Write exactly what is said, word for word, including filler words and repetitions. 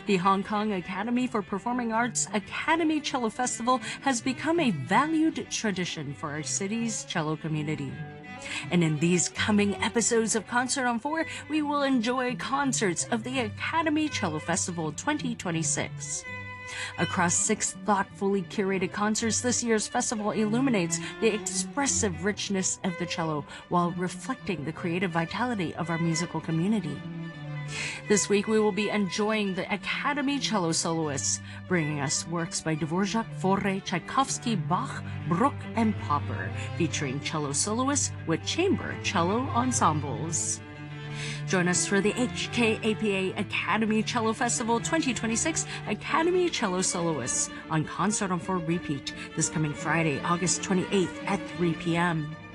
The Hong Kong Academy for Performing Arts Academy Cello Festival has become a valued tradition for our city's cello community. And in these coming episodes of Concert on four, we will enjoy concerts of the Academy Cello Festival twenty twenty-six. Across six thoughtfully curated concerts, this year's festival illuminates the expressive richness of the cello while reflecting the creative vitality of our musical community. This week, we will be enjoying the Academy Cello Soloists, bringing us works by Dvorak, Fauré, Tchaikovsky, Bach, Bruch, and Popper, featuring cello soloists with chamber cello ensembles. Join us for the H K A P A Academy Cello Festival twenty twenty-six Academy Cello Soloists on Concert on four Repeat this coming Friday, August twenty-eighth at three p.m.